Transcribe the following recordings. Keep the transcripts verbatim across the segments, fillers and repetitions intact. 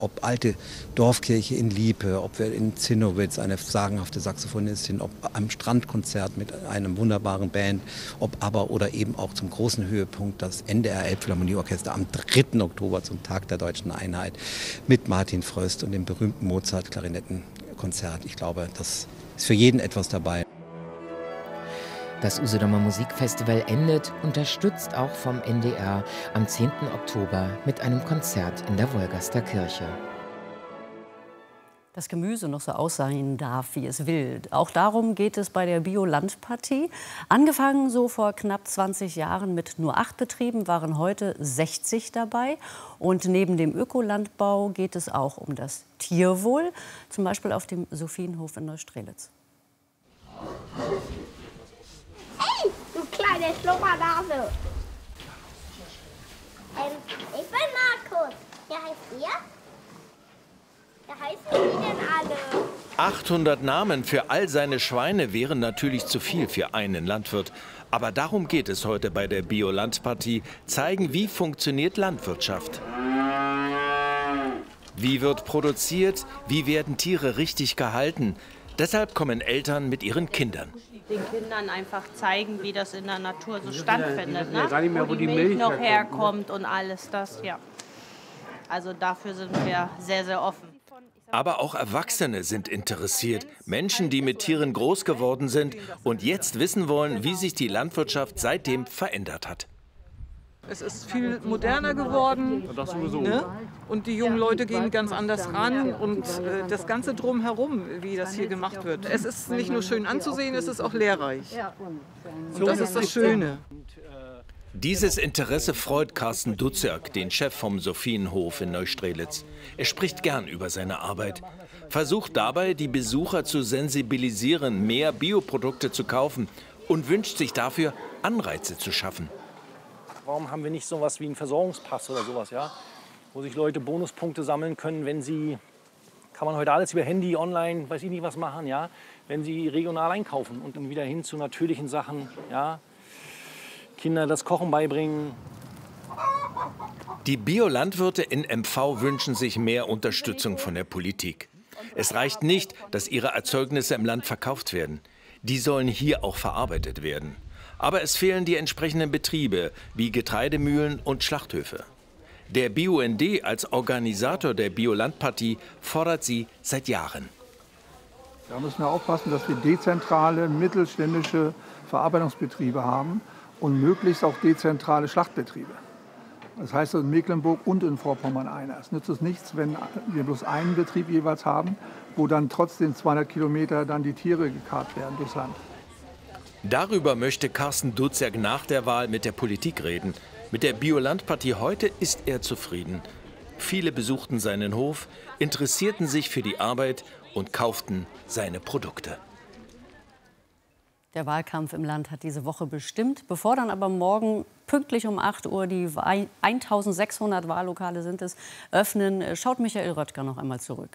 Ob alte Dorfkirche in Liepe, ob wir in Zinnowitz, eine sagenhafte Saxophonistin, ob am Strandkonzert mit einem wunderbaren Band, ob aber oder eben auch zum großen Höhepunkt das N D R Elbphilharmonieorchester am dritten Oktober zum Tag der Deutschen Einheit mit Martin Fröst und dem berühmten Mozart-Klarinettenkonzert. Ich glaube, das ist für jeden etwas dabei. Das Usedomer Musikfestival endet, unterstützt auch vom N D R, am zehnten Oktober mit einem Konzert in der Wolgaster Kirche. Das Gemüse noch so aussehen darf, wie es will. Auch darum geht es bei der Biolandpartie. Angefangen so vor knapp zwanzig Jahren mit nur acht Betrieben, waren heute sechzig dabei. Und neben dem Ökolandbau geht es auch um das Tierwohl, zum Beispiel auf dem Sophienhof in Neustrelitz. Hey, du kleine Schlummernase. Ähm, ich bin Markus. Wie heißt ihr? Wie heißen die denn alle? achthundert Namen für all seine Schweine wären natürlich zu viel für einen Landwirt. Aber darum geht es heute bei der Biolandpartie. Zeigen, wie funktioniert Landwirtschaft. Wie wird produziert? Wie werden Tiere richtig gehalten? Deshalb kommen Eltern mit ihren Kindern. Den Kindern einfach zeigen, wie das in der Natur so stattfindet, ne? Gar nicht mehr, wo die Milch noch herkommt und alles das, ja. Also dafür sind wir sehr, sehr offen. Aber auch Erwachsene sind interessiert. Menschen, die mit Tieren groß geworden sind und jetzt wissen wollen, wie sich die Landwirtschaft seitdem verändert hat. Es ist viel moderner geworden, ne? Und die jungen Leute gehen ganz anders ran und äh, das Ganze drumherum, wie das hier gemacht wird. Es ist nicht nur schön anzusehen, es ist auch lehrreich. Und das ist das Schöne. Dieses Interesse freut Carsten Duziak, den Chef vom Sophienhof in Neustrelitz. Er spricht gern über seine Arbeit, versucht dabei, die Besucher zu sensibilisieren, mehr Bioprodukte zu kaufen und wünscht sich dafür, Anreize zu schaffen. Warum haben wir nicht so etwas wie einen Versorgungspass oder sowas, ja? Wo sich Leute Bonuspunkte sammeln können, wenn sie, kann man heute alles über Handy, online, weiß ich nicht was machen, ja? Wenn sie regional einkaufen und dann wieder hin zu natürlichen Sachen, ja? Kinder das Kochen beibringen. Die Biolandwirte in M V wünschen sich mehr Unterstützung von der Politik. Es reicht nicht, dass ihre Erzeugnisse im Land verkauft werden. Die sollen hier auch verarbeitet werden. Aber es fehlen die entsprechenden Betriebe wie Getreidemühlen und Schlachthöfe. Der B U N D als Organisator der Biolandpartie fordert sie seit Jahren. Da müssen wir aufpassen, dass wir dezentrale, mittelständische Verarbeitungsbetriebe haben und möglichst auch dezentrale Schlachtbetriebe. Das heißt in Mecklenburg und in Vorpommern einer. Es nützt uns nichts, wenn wir bloß einen Betrieb jeweils haben, wo dann trotzdem zweihundert Kilometer dann die Tiere gekarrt werden durchs Land. Darüber möchte Carsten Duziak nach der Wahl mit der Politik reden. Mit der Biolandpartie heute ist er zufrieden. Viele besuchten seinen Hof, interessierten sich für die Arbeit und kauften seine Produkte. Der Wahlkampf im Land hat diese Woche bestimmt. Bevor dann aber morgen pünktlich um acht Uhr die eintausendsechshundert Wahllokale sind es, öffnen, schaut Michael Röttger noch einmal zurück.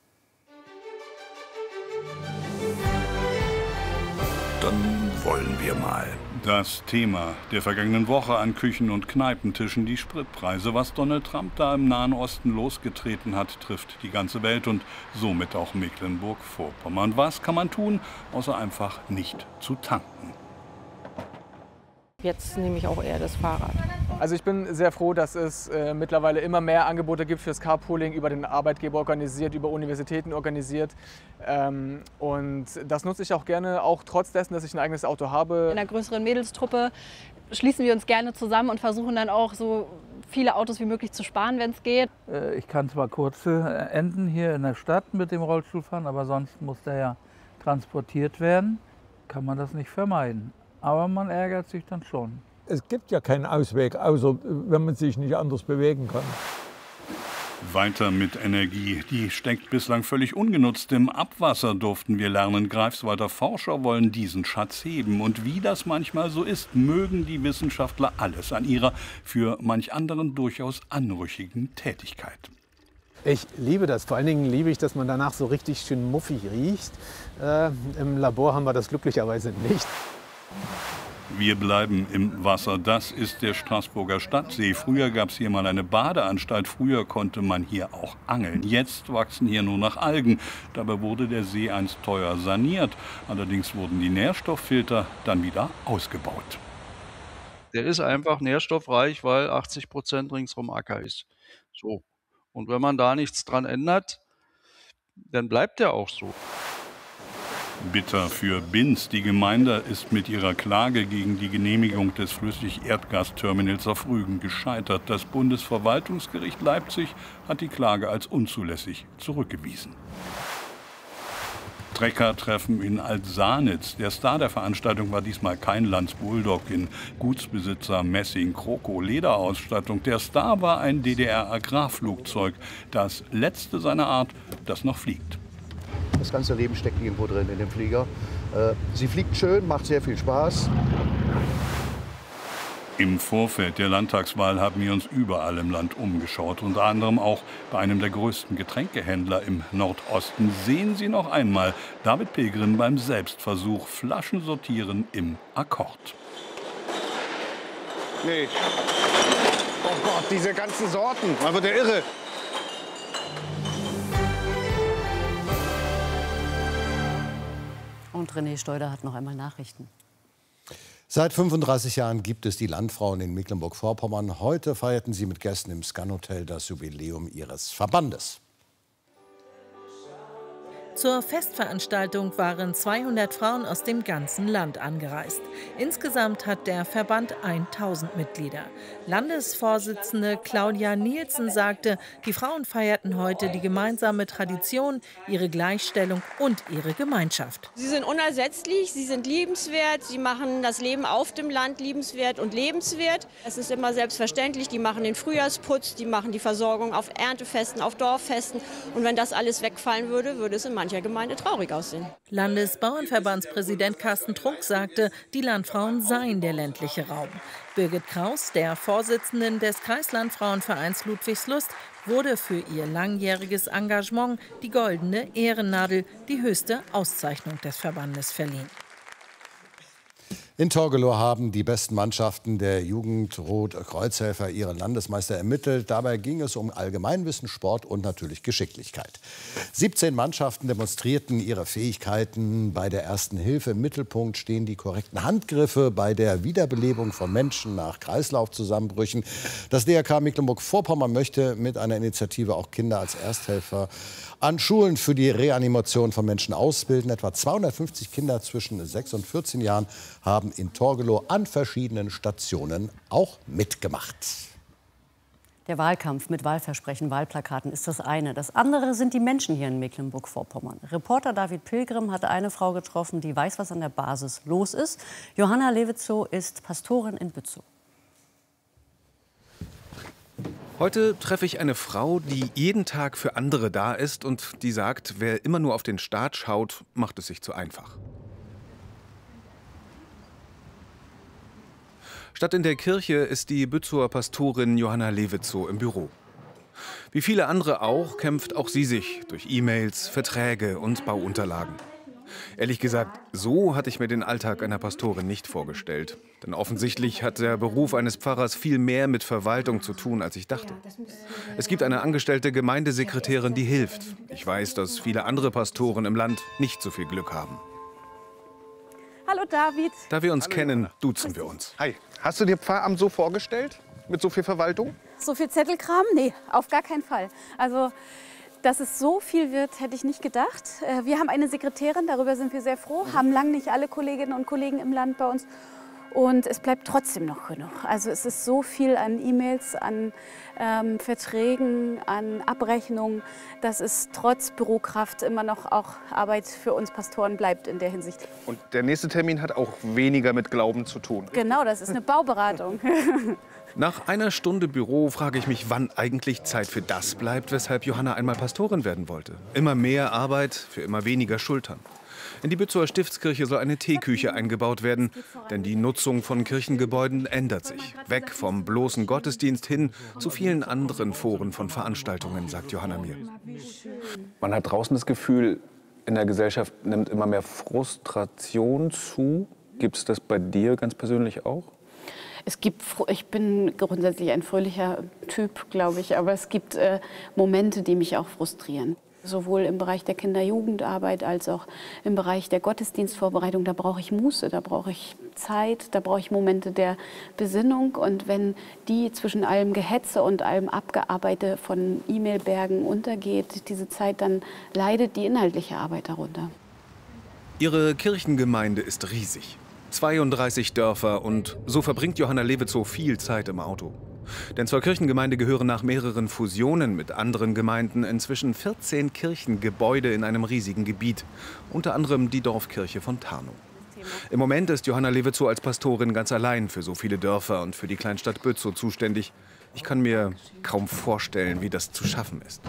Dann wollen wir mal. Das Thema der vergangenen Woche an Küchen- und Kneipentischen, die Spritpreise. Was Donald Trump da im Nahen Osten losgetreten hat, trifft die ganze Welt und somit auch Mecklenburg-Vorpommern. Was kann man tun, außer einfach nicht zu tanken? Jetzt nehme ich auch eher das Fahrrad. Also ich bin sehr froh, dass es äh, mittlerweile immer mehr Angebote gibt fürs Carpooling, über den Arbeitgeber organisiert, über Universitäten organisiert. Ähm, und das nutze ich auch gerne, auch trotz dessen, dass ich ein eigenes Auto habe. In einer größeren Mädelstruppe schließen wir uns gerne zusammen und versuchen dann auch so viele Autos wie möglich zu sparen, wenn es geht. Äh, ich kann zwar kurze Enden hier in der Stadt mit dem Rollstuhl fahren, aber sonst muss der ja transportiert werden. Kann man das nicht vermeiden. Aber man ärgert sich dann schon. Es gibt ja keinen Ausweg, außer wenn man sich nicht anders bewegen kann. Weiter mit Energie. Die steckt bislang völlig ungenutzt im Abwasser, durften wir lernen. Greifswalder Forscher wollen diesen Schatz heben. Und wie das manchmal so ist, mögen die Wissenschaftler alles an ihrer für manch anderen durchaus anrüchigen Tätigkeit. Ich liebe das. Vor allen Dingen liebe ich, dass man danach so richtig schön muffig riecht. Äh, Im Labor haben wir das glücklicherweise nicht. Wir bleiben im Wasser. Das ist der Straßburger Stadtsee. Früher gab es hier mal eine Badeanstalt. Früher konnte man hier auch angeln. Jetzt wachsen hier nur noch Algen. Dabei wurde der See einst teuer saniert. Allerdings wurden die Nährstofffilter dann wieder ausgebaut. Der ist einfach nährstoffreich, weil achtzig Prozent ringsrum Acker ist. So. Und wenn man da nichts dran ändert, dann bleibt der auch so. Bitter für Binz. Die Gemeinde ist mit ihrer Klage gegen die Genehmigung des Flüssig-Erdgasterminals auf Rügen gescheitert. Das Bundesverwaltungsgericht Leipzig hat die Klage als unzulässig zurückgewiesen. Trecker-Treffen in Altsanitz. Der Star der Veranstaltung war diesmal kein Lanz Bulldog in Gutsbesitzer Messing Kroko Lederausstattung. Der Star war ein D D R-Agrarflugzeug, das letzte seiner Art, das noch fliegt. Das ganze Leben steckt irgendwo drin in dem Flieger. Äh, sie fliegt schön, macht sehr viel Spaß. Im Vorfeld der Landtagswahl haben wir uns überall im Land umgeschaut, unter anderem auch bei einem der größten Getränkehändler im Nordosten. Sehen Sie noch einmal David Pilgrim beim Selbstversuch Flaschen sortieren im Akkord. Nee. Oh Gott, diese ganzen Sorten, man wird ja irre. Und René Steuder hat noch einmal Nachrichten. Seit fünfunddreißig Jahren gibt es die Landfrauen in Mecklenburg-Vorpommern. Heute feierten sie mit Gästen im Scan-Hotel das Jubiläum ihres Verbandes. Zur Festveranstaltung waren zweihundert Frauen aus dem ganzen Land angereist. Insgesamt hat der Verband tausend Mitglieder. Landesvorsitzende Claudia Nielsen sagte, die Frauen feierten heute die gemeinsame Tradition, ihre Gleichstellung und ihre Gemeinschaft. Sie sind unersetzlich, sie sind liebenswert, sie machen das Leben auf dem Land liebenswert und lebenswert. Es ist immer selbstverständlich, die machen den Frühjahrsputz, die machen die Versorgung auf Erntefesten, auf Dorffesten. Und wenn das alles wegfallen würde, würde es in mancher Gemeinde traurig aussehen. Landesbauernverbandspräsident Carsten Trunk sagte, die Landfrauen seien der ländliche Raum. Birgit Kraus, der Vorsitzenden des Kreislandfrauenvereins Ludwigslust, wurde für ihr langjähriges Engagement die Goldene Ehrennadel, die höchste Auszeichnung des Verbandes, verliehen. In Torgelow haben die besten Mannschaften der Jugend Rot-Kreuzhelfer ihren Landesmeister ermittelt. Dabei ging es um Allgemeinwissen, Sport und natürlich Geschicklichkeit. siebzehn Mannschaften demonstrierten ihre Fähigkeiten bei der Ersten Hilfe. Im Mittelpunkt stehen die korrekten Handgriffe bei der Wiederbelebung von Menschen nach Kreislaufzusammenbrüchen. Das D R K Mecklenburg-Vorpommern möchte mit einer Initiative auch Kinder als Ersthelfer an Schulen für die Reanimation von Menschen ausbilden. Etwa zweihundertfünfzig Kinder zwischen sechs und vierzehn Jahren haben in Torgelow an verschiedenen Stationen auch mitgemacht. Der Wahlkampf mit Wahlversprechen, Wahlplakaten ist das eine. Das andere sind die Menschen hier in Mecklenburg-Vorpommern. Reporter David Pilgrim hat eine Frau getroffen, die weiß, was an der Basis los ist. Johanna Lewitzow ist Pastorin in Bützow. Heute treffe ich eine Frau, die jeden Tag für andere da ist und die sagt, wer immer nur auf den Staat schaut, macht es sich zu einfach. Statt in der Kirche ist die Bützower Pastorin Johanna Lewitzow im Büro. Wie viele andere auch, kämpft auch sie sich durch E-Mails, Verträge und Bauunterlagen. Ehrlich gesagt, so hatte ich mir den Alltag einer Pastorin nicht vorgestellt. Denn offensichtlich hat der Beruf eines Pfarrers viel mehr mit Verwaltung zu tun, als ich dachte. Es gibt eine angestellte Gemeindesekretärin, die hilft. Ich weiß, dass viele andere Pastoren im Land nicht so viel Glück haben. Hallo David. Da wir uns Hallo. kennen, duzen wir uns. Hi, hast du dir Pfarramt so vorgestellt? Mit so viel Verwaltung? So viel Zettelkram? Nee, auf gar keinen Fall. Also, dass es so viel wird, hätte ich nicht gedacht. Wir haben eine Sekretärin, darüber sind wir sehr froh, haben lang nicht alle Kolleginnen und Kollegen im Land bei uns. Und es bleibt trotzdem noch genug. Also es ist so viel an E-Mails, an ähm, Verträgen, an Abrechnungen, dass es trotz Bürokraft immer noch auch Arbeit für uns Pastoren bleibt in der Hinsicht. Und der nächste Termin hat auch weniger mit Glauben zu tun. Genau, das ist eine Bauberatung. Nach einer Stunde Büro frage ich mich, wann eigentlich Zeit für das bleibt, weshalb Johanna einmal Pastorin werden wollte. Immer mehr Arbeit für immer weniger Schultern. In die Bützower Stiftskirche soll eine Teeküche eingebaut werden, denn die Nutzung von Kirchengebäuden ändert sich. Weg vom bloßen Gottesdienst hin zu vielen anderen Foren von Veranstaltungen, sagt Johanna mir. Man hat draußen das Gefühl, in der Gesellschaft nimmt immer mehr Frustration zu. Gibt es das bei dir ganz persönlich auch? Es gibt, ich bin grundsätzlich ein fröhlicher Typ, glaube ich, aber es gibt äh, Momente, die mich auch frustrieren. Sowohl im Bereich der Kinder-Jugendarbeit als auch im Bereich der Gottesdienstvorbereitung. Da brauche ich Muße, da brauche ich Zeit, da brauche ich Momente der Besinnung. Und wenn die zwischen allem Gehetze und allem Abgearbeite von E-Mail-Bergen untergeht, diese Zeit, dann leidet die inhaltliche Arbeit darunter. Ihre Kirchengemeinde ist riesig. zweiunddreißig Dörfer und so verbringt Johanna Lewizow viel Zeit im Auto. Denn zur Kirchengemeinde gehören nach mehreren Fusionen mit anderen Gemeinden inzwischen vierzehn Kirchengebäude in einem riesigen Gebiet, unter anderem die Dorfkirche von Tarnow. Im Moment ist Johanna Lewizow als Pastorin ganz allein für so viele Dörfer und für die Kleinstadt Bützow zuständig. Ich kann mir kaum vorstellen, wie das zu schaffen ist.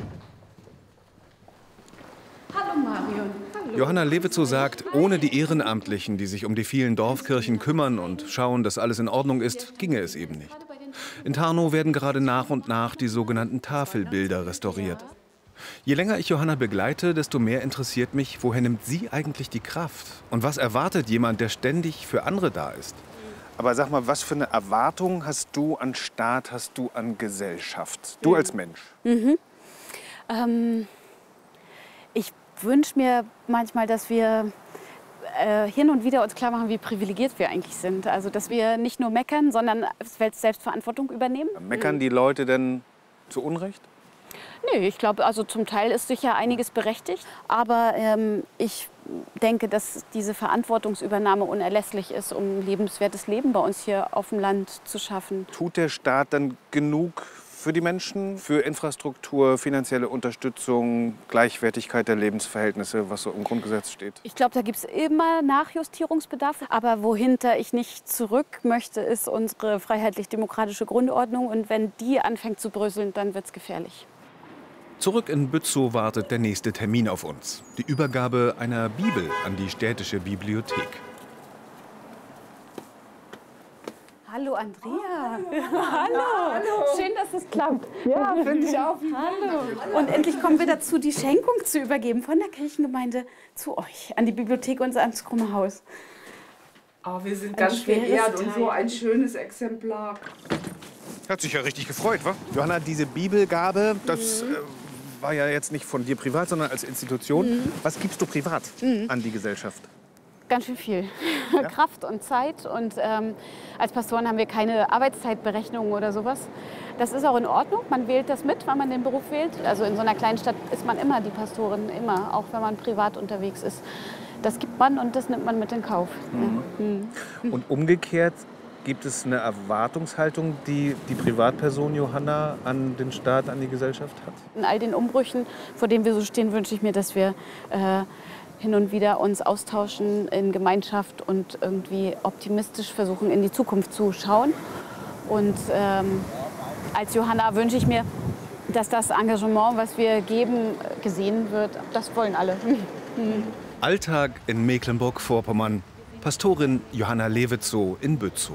Hallo Marion. Hallo. Johanna Lewizow sagt, ohne die Ehrenamtlichen, die sich um die vielen Dorfkirchen kümmern und schauen, dass alles in Ordnung ist, ginge es eben nicht. In Tarnow werden gerade nach und nach die sogenannten Tafelbilder restauriert. Je länger ich Johanna begleite, desto mehr interessiert mich, woher nimmt sie eigentlich die Kraft? Und was erwartet jemand, der ständig für andere da ist? Aber sag mal, was für eine Erwartung hast du an Staat, hast du an Gesellschaft? Du als Mensch. Mhm. Ähm, ich wünsche mir manchmal, dass wir äh, hin und wieder uns klar machen, wie privilegiert wir eigentlich sind. Also, dass wir nicht nur meckern, sondern Selbstverantwortung übernehmen. Meckern die Leute denn zu Unrecht? Nee, ich glaube, also zum Teil ist sicher einiges berechtigt. Aber ähm, ich denke, dass diese Verantwortungsübernahme unerlässlich ist, um ein lebenswertes Leben bei uns hier auf dem Land zu schaffen. Tut der Staat dann genug für die Menschen, für Infrastruktur, finanzielle Unterstützung, Gleichwertigkeit der Lebensverhältnisse, was so im Grundgesetz steht? Ich glaube, da gibt es immer Nachjustierungsbedarf. Aber wohinter ich nicht zurück möchte, ist unsere freiheitlich-demokratische Grundordnung. Und wenn die anfängt zu bröseln, dann wird es gefährlich. Zurück in Bützow wartet der nächste Termin auf uns. Die Übergabe einer Bibel an die städtische Bibliothek. Hallo Andrea. Oh, hallo. Hallo. Hallo. Schön, dass es klappt. Ja, finde ich auch. Hallo. Und endlich kommen wir dazu, die Schenkung zu übergeben von der Kirchengemeinde zu euch, an die Bibliothek unser Amtskrummer Haus. Oh, wir sind ganz geehrt und so ein schönes Exemplar. Hat sich ja richtig gefreut, wa? Johanna, diese Bibelgabe, das mhm. äh, war ja jetzt nicht von dir privat, sondern als Institution. Mhm. Was gibst du privat mhm. an die Gesellschaft? Ganz schön viel. Ja? Kraft und Zeit. Und ähm, als Pastoren haben wir keine Arbeitszeitberechnungen oder sowas. Das ist auch in Ordnung. Man wählt das mit, wenn man den Beruf wählt. Also in so einer kleinen Stadt ist man immer die Pastorin, immer, auch wenn man privat unterwegs ist. Das gibt man und das nimmt man mit in Kauf. Mhm. Ja. Mhm. Und umgekehrt gibt es eine Erwartungshaltung, die die Privatperson Johanna an den Staat, an die Gesellschaft hat? In all den Umbrüchen, vor denen wir so stehen, wünsche ich mir, dass wir äh, hin und wieder uns austauschen in Gemeinschaft und irgendwie optimistisch versuchen, in die Zukunft zu schauen. Und ähm, als Johanna wünsche ich mir, dass das Engagement, was wir geben, gesehen wird. Das wollen alle. Alltag in Mecklenburg-Vorpommern. Pastorin Johanna Lewizow in Bützow.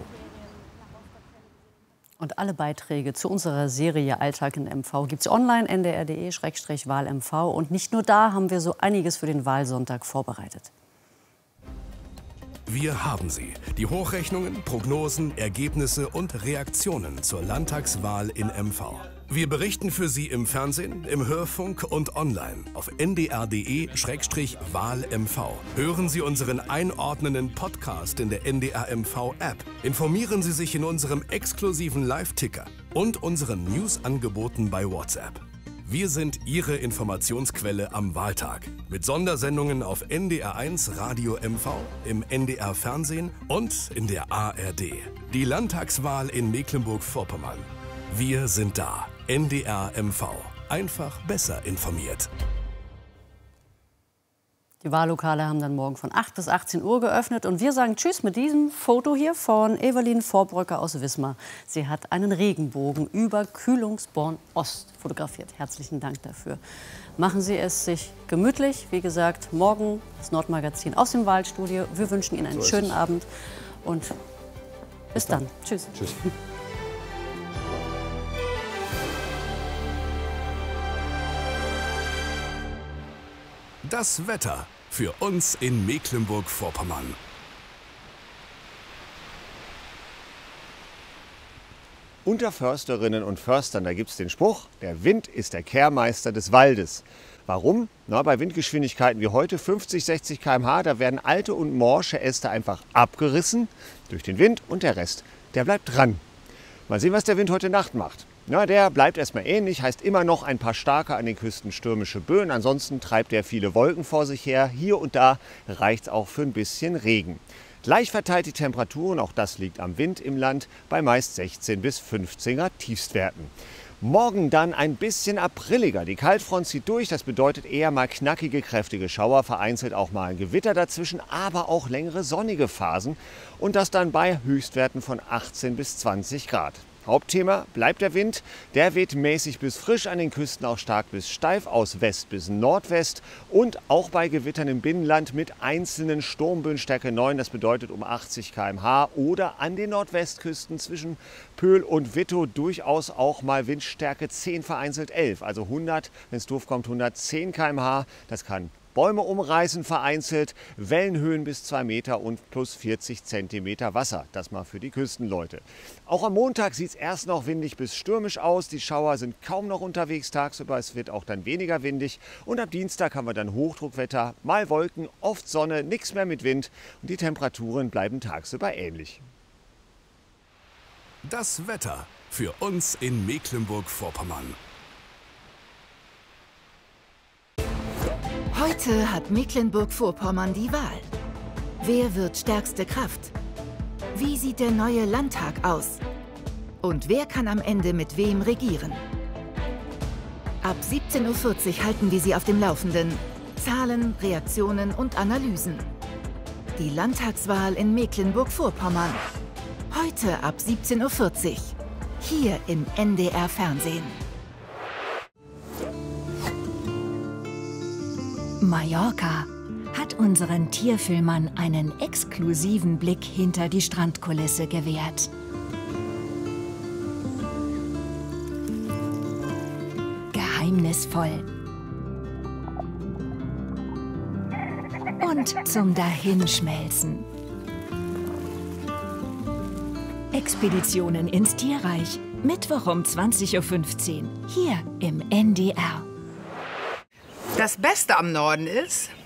Und alle Beiträge zu unserer Serie Alltag in M V gibt es online, n d r punkt d e Schrägstrich Wahl M V. Und nicht nur da haben wir so einiges für den Wahlsonntag vorbereitet. Wir haben sie. Die Hochrechnungen, Prognosen, Ergebnisse und Reaktionen zur Landtagswahl in M V. Wir berichten für Sie im Fernsehen, im Hörfunk und online auf n d r punkt d e Schrägstrich Wahl M V. Hören Sie unseren einordnenden Podcast in der N D R M V App. Informieren Sie sich in unserem exklusiven Live-Ticker und unseren News-Angeboten bei WhatsApp. Wir sind Ihre Informationsquelle am Wahltag. Mit Sondersendungen auf N D R eins Radio M V, im N D R Fernsehen und in der A R D. Die Landtagswahl in Mecklenburg-Vorpommern. Wir sind da. N D R M V. Einfach besser informiert. Die Wahllokale haben dann morgen von acht bis achtzehn Uhr geöffnet. Und wir sagen Tschüss mit diesem Foto hier von Evelyn Vorbröcker aus Wismar. Sie hat einen Regenbogen über Kühlungsborn Ost fotografiert. Herzlichen Dank dafür. Machen Sie es sich gemütlich. Wie gesagt, morgen das Nordmagazin aus dem Wahlstudio. Wir wünschen Ihnen einen so schönen Abend und bis, bis dann. dann. Tschüss. Tschüss. Das Wetter für uns in Mecklenburg-Vorpommern. Unter Försterinnen und Förstern, da gibt es den Spruch, der Wind ist der Kehrmeister des Waldes. Warum? Na, bei Windgeschwindigkeiten wie heute, fünfzig, sechzig Kilometer pro Stunde, da werden alte und morsche Äste einfach abgerissen durch den Wind und der Rest, der bleibt dran. Mal sehen, was der Wind heute Nacht macht. Na, der bleibt erstmal ähnlich, heißt immer noch ein paar starke, an den Küsten stürmische Böen. Ansonsten treibt er viele Wolken vor sich her. Hier und da reicht es auch für ein bisschen Regen. Gleich verteilt die Temperaturen, auch das liegt am Wind im Land, bei meist sechzehn bis fünfzehn Grad Tiefstwerten. Morgen dann ein bisschen aprilliger. Die Kaltfront zieht durch, das bedeutet eher mal knackige, kräftige Schauer, vereinzelt auch mal ein Gewitter dazwischen, aber auch längere sonnige Phasen und das dann bei Höchstwerten von achtzehn bis zwanzig Grad. Hauptthema bleibt der Wind. Der weht mäßig bis frisch, an den Küsten auch stark bis steif, aus West bis Nordwest und auch bei Gewittern im Binnenland mit einzelnen Sturmböen Stärke neun, das bedeutet um achtzig Kilometer pro Stunde oder an den Nordwestküsten zwischen Pöhl und Wittow durchaus auch mal Windstärke zehn, vereinzelt elf, also hundert, wenn es doof kommt, hundertzehn Kilometer pro Stunde. Das kann Bäume umreißen vereinzelt, Wellenhöhen bis zwei Meter und plus vierzig Zentimeter Wasser. Das mal für die Küstenleute. Auch am Montag sieht es erst noch windig bis stürmisch aus. Die Schauer sind kaum noch unterwegs tagsüber. Es wird auch dann weniger windig. Und ab Dienstag haben wir dann Hochdruckwetter, mal Wolken, oft Sonne, nichts mehr mit Wind. Und die Temperaturen bleiben tagsüber ähnlich. Das Wetter für uns in Mecklenburg-Vorpommern. Heute hat Mecklenburg-Vorpommern die Wahl. Wer wird stärkste Kraft? Wie sieht der neue Landtag aus? Und wer kann am Ende mit wem regieren? Ab siebzehn Uhr vierzig halten wir Sie auf dem Laufenden. Zahlen, Reaktionen und Analysen. Die Landtagswahl in Mecklenburg-Vorpommern. Heute ab siebzehn Uhr vierzig. Hier im N D R-Fernsehen. Mallorca hat unseren Tierfilmern einen exklusiven Blick hinter die Strandkulisse gewährt. Geheimnisvoll und zum Dahinschmelzen. Expeditionen ins Tierreich, Mittwoch um zwanzig Uhr fünfzehn, hier im N D R. Das Beste am Norden ist,